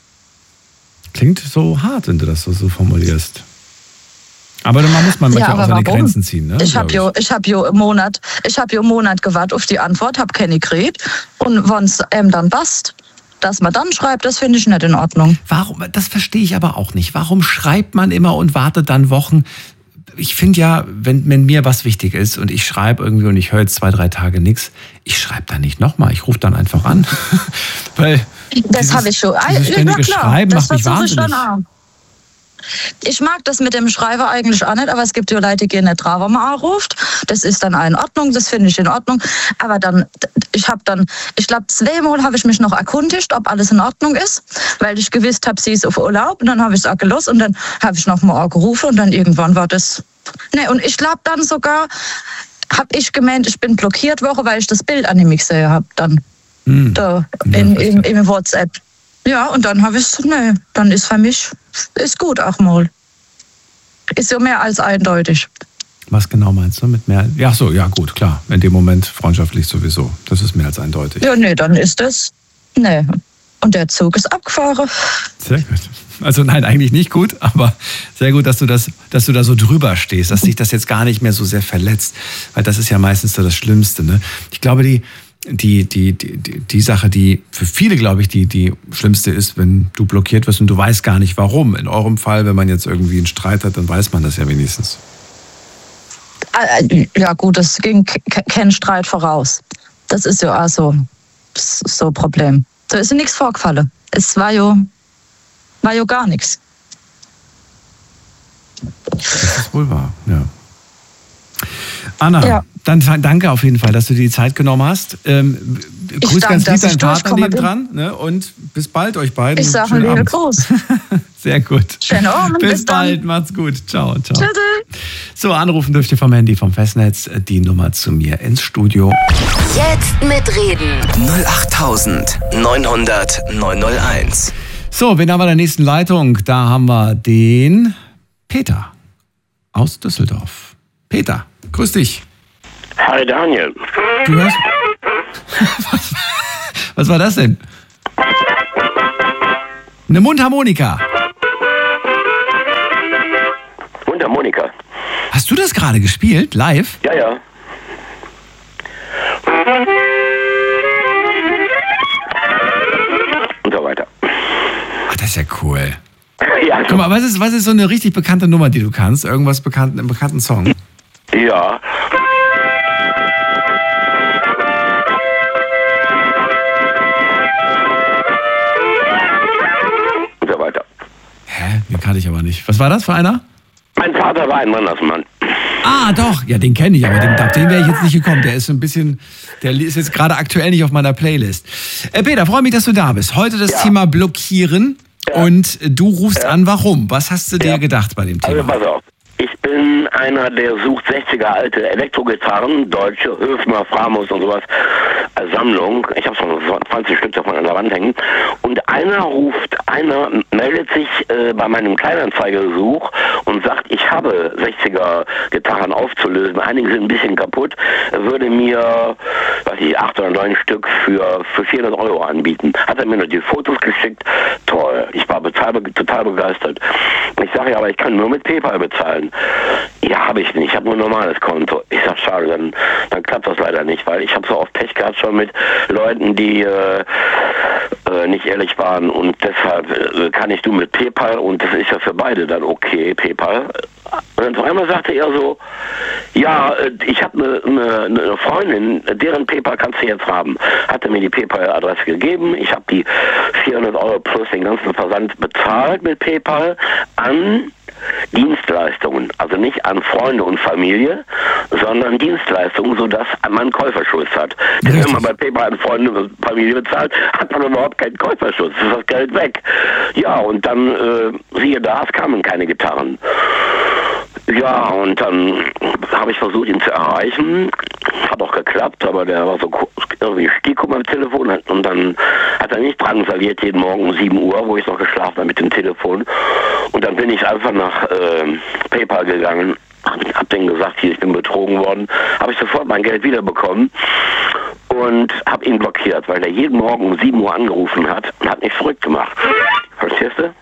Klingt so hart, wenn du das so formulierst. Aber man muss manchmal auch seine Grenzen ziehen, ne? Ich hab ja einen Monat gewartet auf die Antwort, habe keine gekriegt. Und wenn es dann passt, dass man dann schreibt, das finde ich nicht in Ordnung. Warum? Das verstehe ich aber auch nicht. Warum schreibt man immer und wartet dann Wochen? Ich finde ja, wenn mir was wichtig ist und ich schreibe irgendwie und ich höre jetzt 2-3 Tage nichts, ich schreibe dann nicht nochmal. Ich rufe dann einfach an. Weil das habe ich schon. Dieses ständige Schreiben macht mich wahnsinnig. Ich mag das mit dem Schreiber eigentlich auch nicht, aber es gibt ja Leute, die gehen nicht drauf, wenn man anruft. Das ist dann auch in Ordnung, das finde ich in Ordnung. Aber dann, ich glaube, 2-mal habe ich mich noch erkundigt, ob alles in Ordnung ist, weil ich gewusst habe, sie ist auf Urlaub. Und dann habe ich es auch gelassen und dann habe ich nochmal angerufen und dann irgendwann war das... Nee, und ich glaube dann sogar, habe ich gemeint, ich bin blockiert worden, weil ich das Bild an ihm gesehen habe. Dann da im WhatsApp. Ja, und dann habe ich es, dann ist für mich, ist gut auch mal. Ist ja mehr als eindeutig. Was genau meinst du mit mehr? Ja, so, ja gut, klar. In dem Moment freundschaftlich sowieso. Das ist mehr als eindeutig. Ja, dann ist das, Und der Zug ist abgefahren. Sehr gut. Also nein, eigentlich nicht gut, aber sehr gut, dass du da so drüber stehst, dass dich das jetzt gar nicht mehr so sehr verletzt. Weil das ist ja meistens so das Schlimmste, ne? Ich glaube, die Sache, die für viele, glaube ich, die schlimmste ist, wenn du blockiert wirst und du weißt gar nicht, warum. In eurem Fall, wenn man jetzt irgendwie einen Streit hat, dann weiß man das ja wenigstens. Ja gut, es ging kein Streit voraus. Das ist ja auch so ein Problem. Da ist ja nichts vorgefallen. Es war ja gar nichts. Das ist wohl wahr, ja. Anna, Dann danke auf jeden Fall, dass du dir die Zeit genommen hast. Grüß ganz lieb deinen Partner nebendran, ne? Und bis bald euch beiden. Ich sage einen lieben Gruß. Sehr gut. Schönen Abend. Bis bald. Macht's gut. Ciao. Tschüss. So, anrufen dürft ihr vom Handy, vom Festnetz, die Nummer zu mir ins Studio. Jetzt mitreden. 08900 901. So, wen haben wir in der nächsten Leitung? Da haben wir den Peter aus Düsseldorf. Peter, grüß dich. Hi Daniel. Du hörst... Was war das denn? Eine Mundharmonika. Mundharmonika. Hast du das gerade gespielt, live? Ja. Und so weiter. Ach, das ist ja cool. Ja, Guck mal, was ist so eine richtig bekannte Nummer, die du kannst? Einen bekannten Song? Ja. Und so weiter. Hä? Den kannte ich aber nicht. Was war das für einer? Mein Vater war ein Mannesmann. Ah, doch. Ja, den kenne ich, aber auf den wäre ich jetzt nicht gekommen. Der ist jetzt gerade aktuell nicht auf meiner Playlist. Peter, freue mich, dass du da bist. Heute das Thema Blockieren. Ja. Und du rufst an, warum? Was hast du dir gedacht bei dem Thema? Also pass auf. Ich bin einer, der sucht 60er alte Elektrogitarren, deutsche, Höfner, Framus und sowas als Sammlung. Ich habe schon 20 Stück davon an der Wand hängen. Und einer meldet sich bei meinem Kleinanzeigesuch und sagt, ich habe 60er Gitarren aufzulösen. Einige sind ein bisschen kaputt. Er würde mir, 8 oder 9 Stück für 400 € anbieten. Hat er mir noch die Fotos geschickt. Toll. Ich war total begeistert. Ich sage ja, aber ich kann nur mit PayPal bezahlen. Ja, habe ich nicht. Ich habe nur ein normales Konto. Ich sage, schade, dann klappt das leider nicht, weil ich habe so oft Pech gehabt schon mit Leuten, die nicht ehrlich waren, und deshalb kann ich nur mit PayPal, und das ist ja für beide dann okay, PayPal. Und dann auf einmal sagte er so, ja, ich habe eine Freundin, deren PayPal kannst du jetzt haben. Hat er mir die PayPal-Adresse gegeben. Ich habe die 400 € plus den ganzen Versand bezahlt mit PayPal an Dienstleistungen, also nicht an Freunde und Familie, sondern Dienstleistungen, sodass man einen Käuferschutz hat. Denn wenn man bei PayPal an Freunde und Familie bezahlt, hat man überhaupt keinen Käuferschutz, ist das Geld weg. Ja, und dann, siehe da, es kamen keine Gitarren. Ja, und dann habe ich versucht, ihn zu erreichen. Hat auch geklappt, aber der war so irgendwie Stiekum am Telefon, und dann hat er nicht drangsaliert jeden Morgen um 7 Uhr, wo ich noch geschlafen habe mit dem Telefon. Und dann bin ich einfach nach PayPal gegangen, hab denen gesagt, hier, ich bin betrogen worden, habe ich sofort mein Geld wiederbekommen und habe ihn blockiert, weil er jeden Morgen um 7 Uhr angerufen hat und hat mich verrückt gemacht. Verstehst du?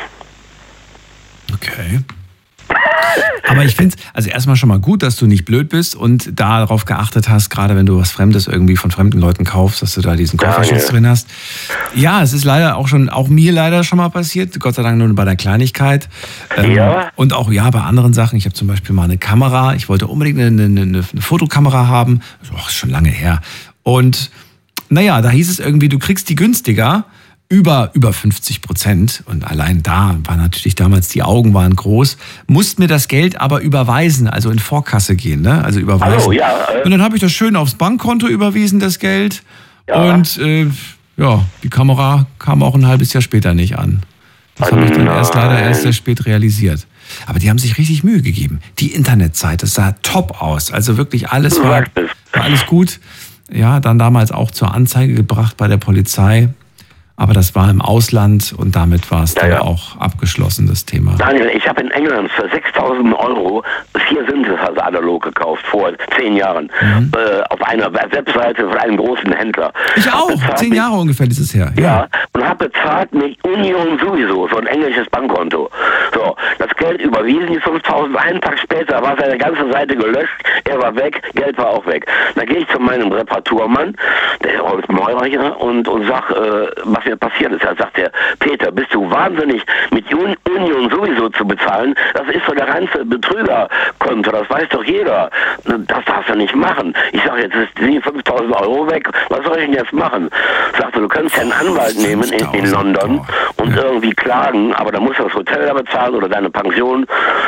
Okay. Aber ich finde es also erstmal schon mal gut, dass du nicht blöd bist und darauf geachtet hast, gerade wenn du was Fremdes irgendwie von fremden Leuten kaufst, dass du da diesen Käuferschutz drin hast. Ja, es ist leider auch mir leider schon mal passiert, Gott sei Dank nur bei der Kleinigkeit. Und auch bei anderen Sachen. Ich habe zum Beispiel mal eine Kamera, ich wollte unbedingt eine Fotokamera haben, ist schon lange her. Und naja, da hieß es irgendwie, du kriegst die günstiger. Über 50%, und allein da war natürlich damals, die Augen waren groß, musst mir das Geld aber überweisen, also in Vorkasse gehen, ne? Also überweisen. Und dann habe ich das schön aufs Bankkonto überwiesen, das Geld. Ja. Und die Kamera kam auch ein halbes Jahr später nicht an. Das habe ich dann leider erst sehr spät realisiert. Aber die haben sich richtig Mühe gegeben. Die Internetseite, das sah top aus. Also wirklich alles war alles gut. Ja, dann damals auch zur Anzeige gebracht bei der Polizei. Aber das war im Ausland, und damit war es dann auch abgeschlossen, das Thema. Daniel, ich habe in England für 6.000 € 4 Synthesizer analog gekauft, vor 10 Jahren. Auf einer Webseite von einem großen Händler. Ich auch, 10 Jahre ungefähr dieses Jahr. Ja, und habe bezahlt mit Union sowieso, so ein englisches Bankkonto. So, das Geld überwiesen, die 5.000, einen Tag später war seine ganze Seite gelöscht, er war weg, Geld war auch weg. Dann gehe ich zu meinem Reparaturmann, der ist Maurer, und sag, was mir passiert ist. Da sagt er, Peter, bist du wahnsinnig, mit Union sowieso zu bezahlen? Das ist so der ganze Betrügerkonto, das weiß doch jeder. Das darfst du nicht machen. Ich sage, jetzt sind die 5.000 € weg, was soll ich denn jetzt machen? Sagte, du kannst ja einen Anwalt nehmen in London und irgendwie klagen, aber dann musst du das Hotel da bezahlen oder deine Pension.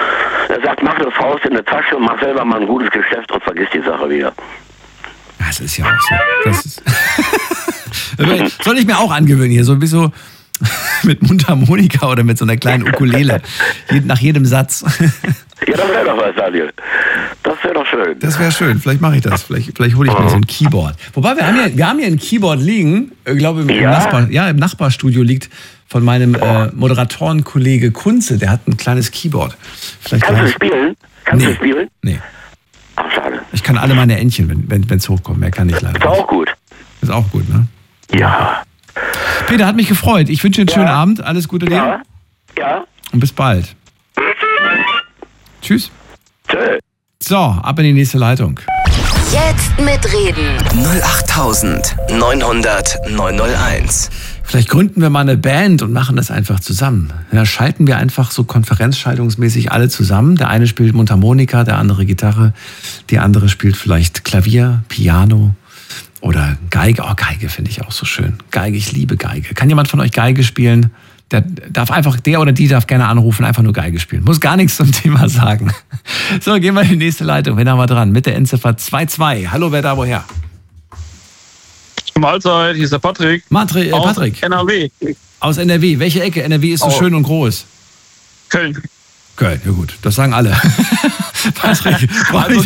Er sagt, mach das Faust in der Tasche und mach selber mal ein gutes Geschäft und vergiss die Sache wieder. Das ist ja auch so. Das ist soll ich mir auch angewöhnen hier, so wie so mit Mundharmonika oder mit so einer kleinen Ukulele. Nach jedem Satz. Ja, das wäre doch was, Daniel. Das wäre doch schön. Das wäre schön. Vielleicht mache ich das. Vielleicht hole ich mir so ein Keyboard. Wobei, wir haben hier ein Keyboard liegen. Ich glaube, im Nachbarstudio liegt von meinem Moderatorenkollege Kunze. Der hat ein kleines Keyboard. Kannst du spielen? Nee. Ach, schade. Ich kann alle meine Entchen, wenn es hochkommt. Mehr kann ich leider. Ist auch gut. Ist auch gut, ne? Ja. Peter, hat mich gefreut. Ich wünsche dir einen schönen Abend. Alles Gute dir. Ja. Und bis bald. Tschüss. Tschö. So, ab in die nächste Leitung. Jetzt mitreden. 08900 901. Vielleicht gründen wir mal eine Band und machen das einfach zusammen. Ja, schalten wir einfach so konferenzschaltungsmäßig alle zusammen. Der eine spielt Mundharmonika, der andere Gitarre, die andere spielt vielleicht Klavier, Piano oder Geige. Oh, Geige finde ich auch so schön. Geige, ich liebe Geige. Kann jemand von euch Geige spielen? Der oder die darf gerne anrufen, einfach nur Geige spielen. Muss gar nichts zum Thema sagen. So, gehen wir in die nächste Leitung. Wen haben wir dran? Mit der Endziffer 22. Hallo, wer da woher? Mahlzeit, hier ist der Patrick. Patrick. Aus NRW. Aus NRW. Welche Ecke? NRW ist so schön und groß. Köln. Köln, ja gut. Das sagen alle. Patrick, also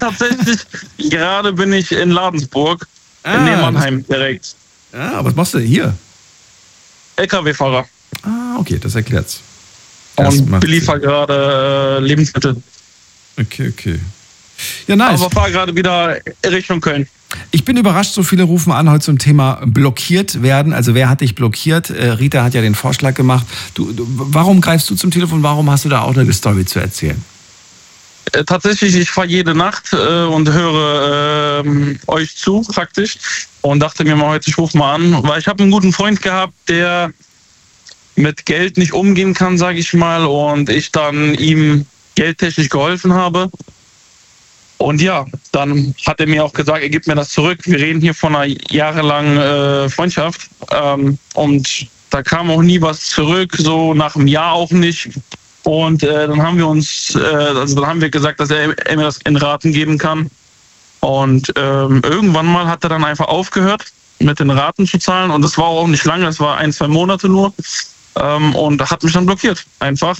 gerade bin ich in Ladensburg. In Mannheim direkt. Ja, was machst du denn hier? LKW-Fahrer. Ah, okay, das erklärt's. Und beliefer gerade Lebensmittel. Okay. Ja, nice. Aber fahr gerade wieder Richtung Köln. Ich bin überrascht, so viele rufen an heute zum Thema blockiert werden. Also wer hat dich blockiert? Rita hat ja den Vorschlag gemacht. Warum greifst du zum Telefon? Warum hast du da auch eine Story zu erzählen? Tatsächlich, ich fahre jede Nacht und höre euch zu praktisch und dachte mir mal heute, ich rufe mal an, weil ich habe einen guten Freund gehabt, der mit Geld nicht umgehen kann, sage ich mal, und ich dann ihm geldtechnisch geholfen habe. Und ja, dann hat er mir auch gesagt, er gibt mir das zurück. Wir reden hier von einer jahrelangen Freundschaft und da kam auch nie was zurück, so nach einem Jahr auch nicht. Und dann haben wir gesagt, dass er mir das in Raten geben kann. Und irgendwann mal hat er dann einfach aufgehört, mit den Raten zu zahlen. Und das war auch nicht lange, es war 1-2 Monate nur. Und hat mich dann blockiert, einfach.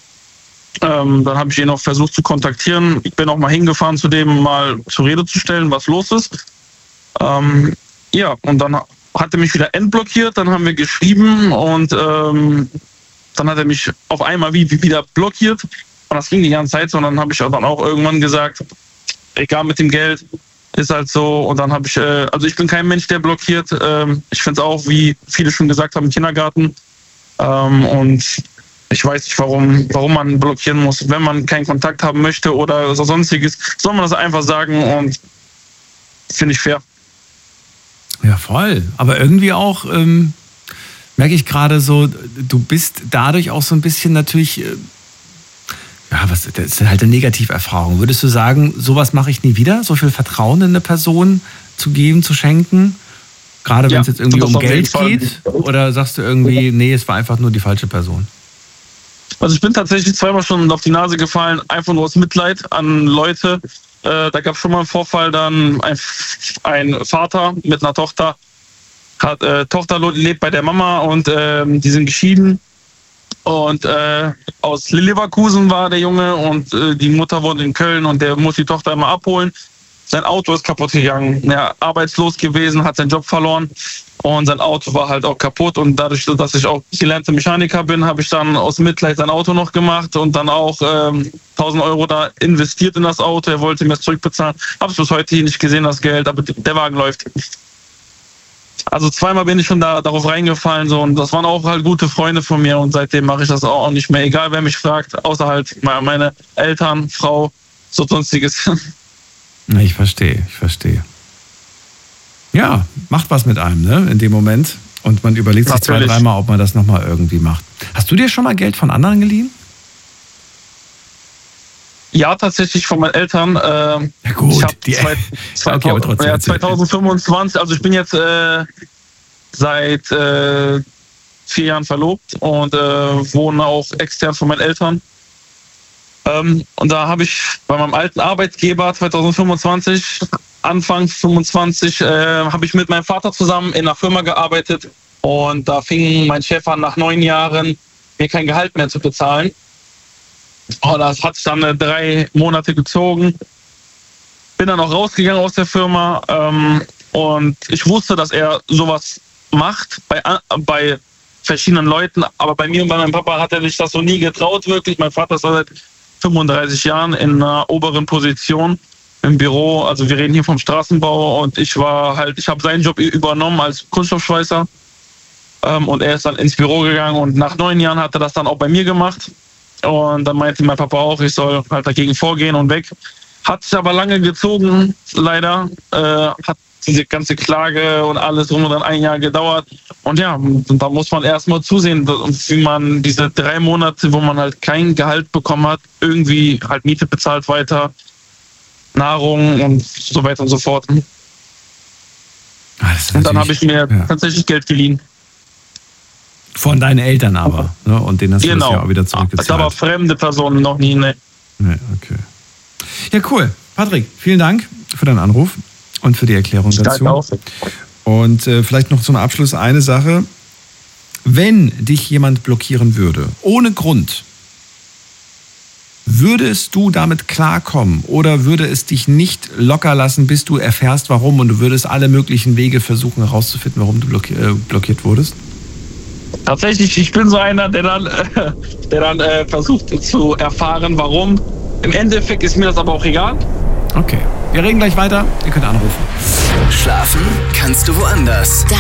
Dann habe ich ihn auch versucht zu kontaktieren. Ich bin auch mal hingefahren, zu dem mal zur Rede zu stellen, was los ist. Ja, und dann hat er mich wieder entblockiert. Dann haben wir geschrieben und dann hat er mich auf einmal wieder blockiert. Und das ging die ganze Zeit so. Und dann habe ich dann auch irgendwann gesagt, egal mit dem Geld, ist halt so. Und dann habe ich, also ich bin kein Mensch, der blockiert. Ich finde es auch, wie viele schon gesagt haben, im Kindergarten. Und ich weiß nicht, warum man blockieren muss. Wenn man keinen Kontakt haben möchte oder so sonstiges, soll man das einfach sagen und finde ich fair. Ja, voll. Aber irgendwie auch merke ich gerade so, du bist dadurch auch so ein bisschen natürlich, das ist halt eine Negativerfahrung. Würdest du sagen, sowas mache ich nie wieder? So viel Vertrauen in eine Person zu geben, zu schenken? Gerade wenn es jetzt irgendwie um Geld geht? Oder sagst du irgendwie, nee, es war einfach nur die falsche Person? Also ich bin tatsächlich 2-mal schon auf die Nase gefallen, einfach nur aus Mitleid an Leute. Da gab es schon mal einen Vorfall, dann ein Vater mit einer Tochter. Tochter lebt bei der Mama und die sind geschieden. Und aus Leverkusen war der Junge und die Mutter wohnt in Köln und der muss die Tochter immer abholen. Sein Auto ist kaputt gegangen. Er ist arbeitslos gewesen, hat seinen Job verloren und sein Auto war halt auch kaputt. Und dadurch, dass ich auch gelernter Mechaniker bin, habe ich dann aus Mitleid sein Auto noch gemacht und dann auch 1.000 Euro da investiert in das Auto. Er wollte mir das zurückbezahlen. Habe es bis heute nicht gesehen, das Geld, aber der Wagen läuft. Also 2-mal bin ich schon darauf reingefallen so, und das waren auch halt gute Freunde von mir und seitdem mache ich das auch nicht mehr. Egal, wer mich fragt, außer halt meine Eltern, Frau, so sonstiges. Ich verstehe. Ja, macht was mit einem, ne, in dem Moment. Und man überlegt sich 2-3 Mal, ob man das nochmal irgendwie macht. Hast du dir schon mal Geld von anderen geliehen? Ja, tatsächlich von meinen Eltern. Ja gut, ich habe 2025, also ich bin jetzt seit 4 Jahren verlobt und wohne auch extern von meinen Eltern. Und da habe ich bei meinem alten Arbeitgeber 2025, Anfang 25, habe ich mit meinem Vater zusammen in einer Firma gearbeitet. Und da fing mein Chef an, nach 9 Jahren mir kein Gehalt mehr zu bezahlen. Und das hat sich dann 3 Monate gezogen. Bin dann auch rausgegangen aus der Firma. Und ich wusste, dass er sowas macht bei verschiedenen Leuten. Aber bei mir und bei meinem Papa hat er sich das so nie getraut, wirklich. Mein Vater ist seit 35 Jahren in einer oberen Position im Büro. Also wir reden hier vom Straßenbau. Und ich habe seinen Job übernommen als Kunststoffschweißer. Und er ist dann ins Büro gegangen. Und nach 9 Jahren hat er das dann auch bei mir gemacht. Und dann meinte mein Papa auch, ich soll halt dagegen vorgehen und weg. Hat sich aber lange gezogen, leider. Hat diese ganze Klage und alles drum und dann 1 Jahr gedauert. Und ja, da muss man erstmal zusehen, wie man diese 3 Monate, wo man halt kein Gehalt bekommen hat, irgendwie halt Miete bezahlt weiter, Nahrung und so weiter und so fort. Und dann habe ich mir tatsächlich Geld geliehen. Von deinen Eltern aber, ne? Und denen hast du das ja auch wieder zurückgezahlt. Aber fremde Personen noch nie, ne. Nee, okay. Ja, cool. Patrick, vielen Dank für deinen Anruf und für die Erklärung dazu. Und vielleicht noch zum Abschluss eine Sache. Wenn dich jemand blockieren würde, ohne Grund, würdest du damit klarkommen oder würde es dich nicht locker lassen, bis du erfährst, warum, und du würdest alle möglichen Wege versuchen herauszufinden, warum du blockiert wurdest? Tatsächlich, ich bin so einer, der dann versucht zu erfahren, warum. Im Endeffekt ist mir das aber auch egal. Okay, wir reden gleich weiter. Ihr könnt anrufen. Schlafen kannst du woanders.